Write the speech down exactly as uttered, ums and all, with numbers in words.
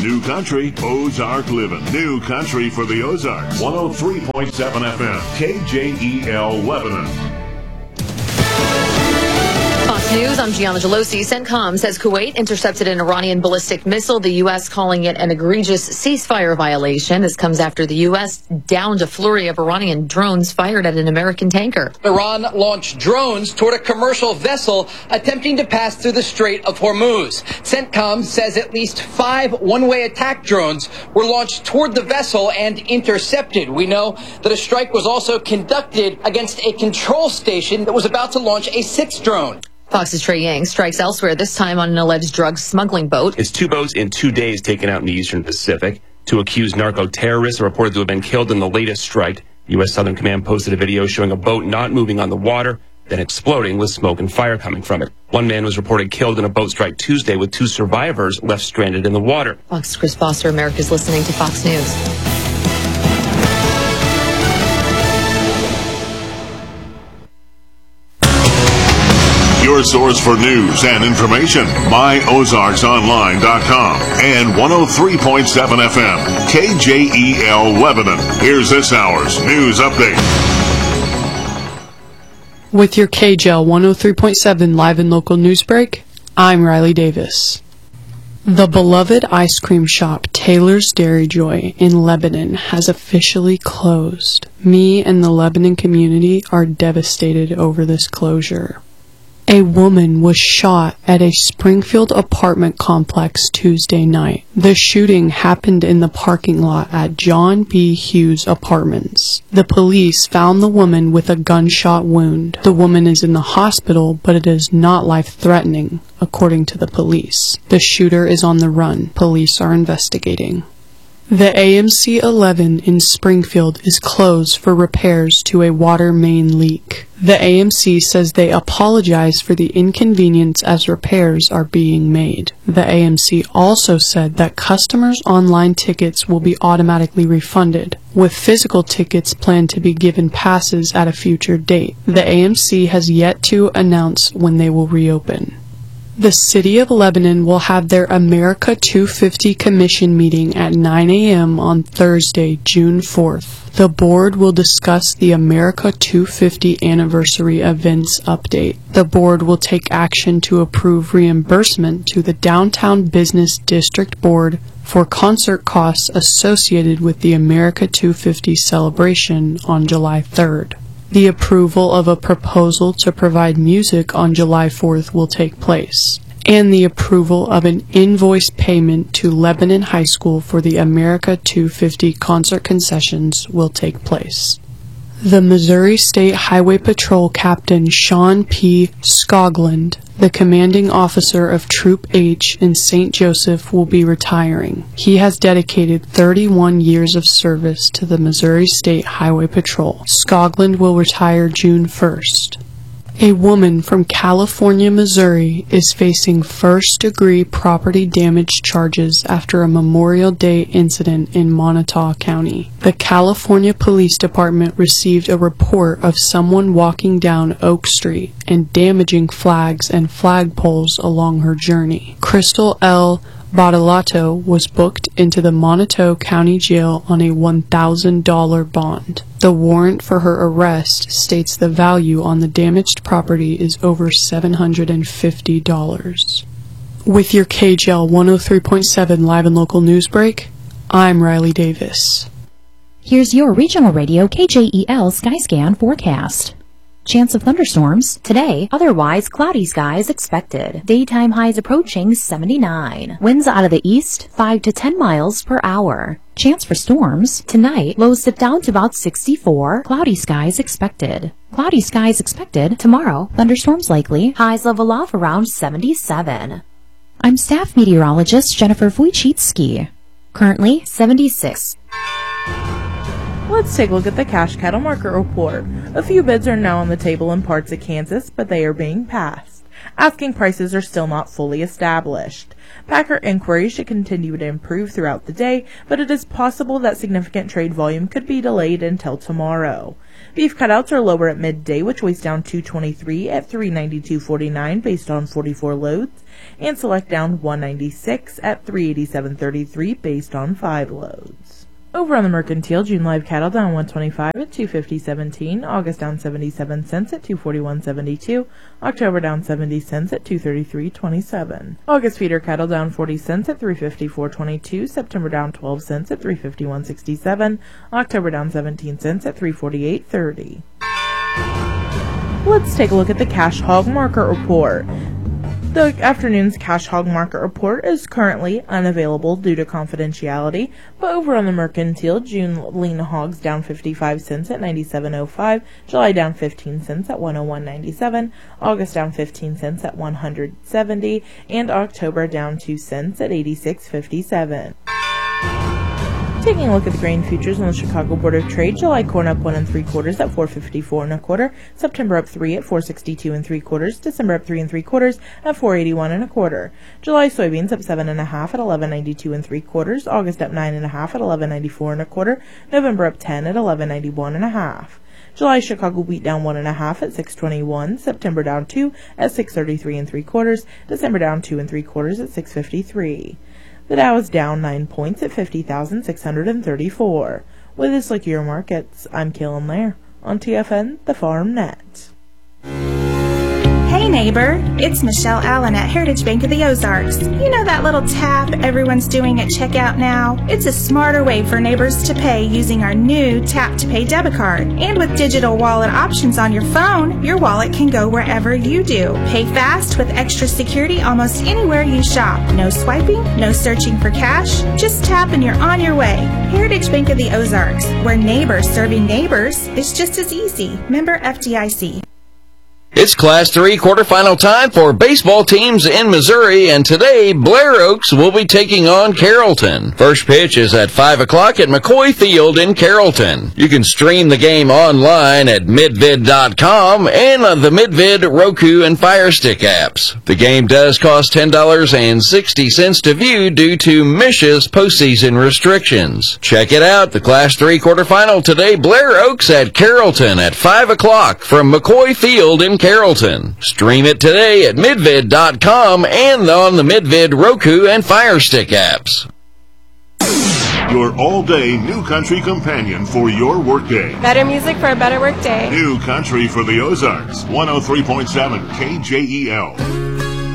New Country, Ozark Living. New Country for the Ozarks. one oh three point seven F M, K J E L Lebanon. Fox News, I'm Gianna Gelosi. CENTCOM says Kuwait intercepted an Iranian ballistic missile, the U S calling it an egregious ceasefire violation. This comes after the U S downed a flurry of Iranian drones fired at an American tanker. Iran launched drones toward a commercial vessel attempting to pass through the Strait of Hormuz. CENTCOM says at least five one-way attack drones were launched toward the vessel and intercepted. We know that a strike was also conducted against a control station that was about to launch a sixth drone. Fox's Trey Yang strikes elsewhere, this time on an alleged drug smuggling boat. It's two boats in two days taken out in the eastern Pacific. Two accused narco-terrorists are reported to have been killed in the latest strike. U S Southern Command posted a video showing a boat not moving on the water, then exploding with smoke and fire coming from it. One man was reported killed in a boat strike Tuesday, with two survivors left stranded in the water. Fox's Chris Foster, America's listening to Fox News. Your source for news and information, my ozarks online dot com and one oh three point seven F M, K J E L Lebanon. Here's this hour's news update. With your K J L one oh three point seven live and local news break, I'm Riley Davis. The beloved ice cream shop Taylor's Dairy Joy in Lebanon has officially closed. Me and the Lebanon community are devastated over this closure. A woman was shot at a Springfield apartment complex Tuesday night. The shooting happened in the parking lot at John B. Hughes Apartments. The police found the woman with a gunshot wound. The woman is in the hospital, but it is not life-threatening, according to the police. The shooter is on the run. Police are investigating. The A M C eleven in Springfield is closed for repairs to a water main leak. The A M C says they apologize for the inconvenience as repairs are being made. The A M C also said that customers' online tickets will be automatically refunded, with physical tickets planned to be given passes at a future date. The A M C has yet to announce when they will reopen. The City of Lebanon will have their America two fifty Commission meeting at nine a.m. on Thursday, June fourth. The board will discuss the America two fifty Anniversary Events Update. The board will take action to approve reimbursement to the Downtown Business District Board for concert costs associated with the America two fifty celebration on July third. The approval of a proposal to provide music on July fourth will take place, and the approval of an invoice payment to Lebanon High School for the America two fifty concert concessions will take place. The Missouri State Highway Patrol Captain Sean P. Skoglund, the commanding officer of Troop H in Saint Joseph, will be retiring. He has dedicated thirty-one years of service to the Missouri State Highway Patrol. Skoglund will retire June first. A woman from California, Missouri is facing first-degree property damage charges after a Memorial Day incident in Montauk County. The California Police Department received a report of someone walking down Oak Street and damaging flags and flagpoles along her journey. Crystal L. Badalato was booked into the Montauk County Jail on a one thousand dollars bond. The warrant for her arrest states the value on the damaged property is over seven hundred fifty dollars. With your K J L one oh three point seven live and local news break, I'm Riley Davis. Here's your regional radio K J E L Skyscan forecast. Chance of thunderstorms today, otherwise cloudy skies expected. Daytime highs approaching seventy-nine. Winds out of the east, five to ten miles per hour. Chance for storms tonight, lows dip down to about sixty-four. Cloudy skies expected. Cloudy skies expected tomorrow. Thunderstorms likely. Highs level off around seventy-seven. I'm staff meteorologist Jennifer Wojcicki. Currently seventy-six. Let's take a look at the Cash Cattle Market Report. A few bids are now on the table in parts of Kansas, but they are being passed. Asking prices are still not fully established. Packer inquiries should continue to improve throughout the day, but it is possible that significant trade volume could be delayed until tomorrow. Beef cutouts are lower at midday, which weighs down two twenty-three at three ninety-two forty-nine based on forty-four loads, and select down one ninety-six at three eighty-seven thirty-three based on five loads. Over on the Mercantile, June live cattle down one twenty-five at two fifty seventeen, August down seventy-seven cents at two forty-one seventy-two, October down seventy cents at two thirty-three twenty-seven. August feeder cattle down forty cents at three fifty-four twenty-two, September down twelve cents at three fifty-one sixty-seven, October down seventeen cents at three forty-eight thirty. Let's take a look at the Cash Hog Market Report. The afternoon's Cash Hog Market Report is currently unavailable due to confidentiality, but over on the Mercantile, June lean hogs down fifty-five cents at ninety-seven oh five, July down fifteen cents at one oh one ninety-seven, August down fifteen cents at one hundred seventy, and October down two cents at eighty-six fifty-seven. Taking a look at the grain futures on the Chicago Board of Trade, July corn up one and three quarters at four fifty-four and a quarter, September up three at four sixty-two and three quarters, December up three and three quarters at four eighty-one and a quarter. July soybeans up seven and a half at eleven ninety-two and three quarters, August up nine and a half at eleven ninety-four and a quarter, November up ten at eleven ninety-one and a half. July Chicago wheat down one and a half at six twenty-one, September down two at six thirty-three and three quarters, December down two and three quarters at six fifty-three. The Dow is down nine points at fifty thousand six hundred thirty-four. With this look at your markets, I'm Kaylin Lair on T F N, the Farm Net. Hey neighbor, it's Michelle Allen at Heritage Bank of the Ozarks. You know that little tap everyone's doing at checkout now? It's a smarter way for neighbors to pay using our new Tap to Pay debit card. And with digital wallet options on your phone, your wallet can go wherever you do. Pay fast with extra security almost anywhere you shop. No swiping, no searching for cash, just tap and you're on your way. Heritage Bank of the Ozarks, where neighbors serving neighbors is just as easy. Member F D I C. It's Class three quarterfinal time for baseball teams in Missouri, and today Blair Oaks will be taking on Carrollton. First pitch is at five o'clock at McCoy Field in Carrollton. You can stream the game online at midvid dot com and on the Midvid, Roku, and Fire Stick apps. The game does cost ten dollars and sixty cents to view due to Mish's postseason restrictions. Check it out, the Class three quarterfinal today, Blair Oaks at Carrollton at five o'clock from McCoy Field in Carrollton. Stream it today at midvid dot com and on the Midvid, Roku, and Fire Stick apps. Your all-day New Country companion for your workday. Better music for a better workday. New Country for the Ozarks. one oh three point seven K J E L.